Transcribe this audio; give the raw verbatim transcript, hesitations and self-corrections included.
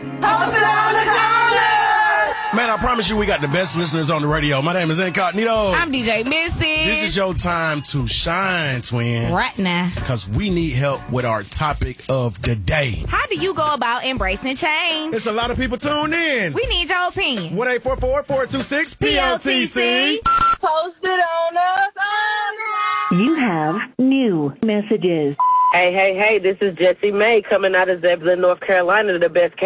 Post it on the corner. Man, I promise you we got the best listeners on the radio. My name is Incognito. I'm D J Missy. This is your time to shine, twin. Right now. Because we need help with our topic of the day. How do you go about embracing change? It's a lot of people tuned in. We need your opinion. one eight four four, four two six, P O T C. Post it on the corner. You have new messages. Hey, hey, hey, this is Jessie May coming out of Zebulon, North Carolina, the best